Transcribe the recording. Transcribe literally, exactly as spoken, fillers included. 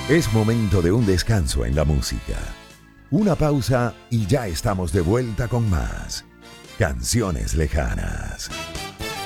Es momento de un descanso en la música. Una pausa y ya estamos de vuelta con más Canciones Lejanas.